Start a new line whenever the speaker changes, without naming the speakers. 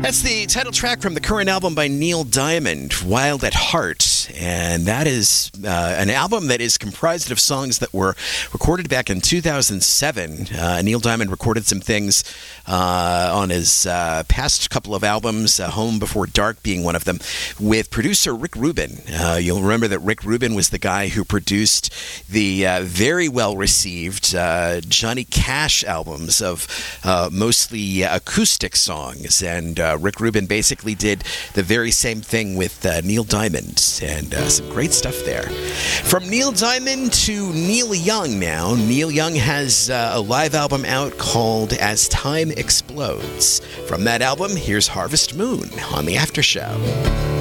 That's the title track from the current album by Neil Diamond, Wild at Heart. And that is an album that is comprised of songs that were recorded back in 2007. Neil Diamond recorded some things on his past couple of albums, Home Before Dark being one of them, with producer Rick Rubin. You'll remember that Rick Rubin was the guy who produced the very well-received Johnny Cash albums of mostly acoustic songs. And Rick Rubin basically did the very same thing with Neil Diamond, and some great stuff there. From Neil Diamond to Neil Young now. Neil Young has a live album out called As Time Explodes. From that album, here's Harvest Moon on The After Show.